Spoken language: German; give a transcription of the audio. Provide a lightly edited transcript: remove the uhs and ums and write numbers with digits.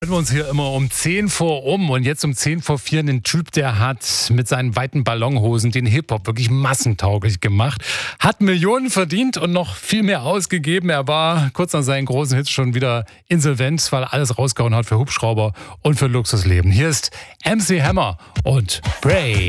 Wir uns hier immer um 10 vor und jetzt um 10 vor 4 einen Typ, der hat mit seinen weiten Ballonhosen den Hip-Hop wirklich massentauglich gemacht, hat Millionen verdient und noch viel mehr ausgegeben. Er war kurz nach seinen großen Hits schon wieder insolvent, weil er alles rausgehauen hat für Hubschrauber und für Luxusleben. Hier ist MC Hammer und Bray.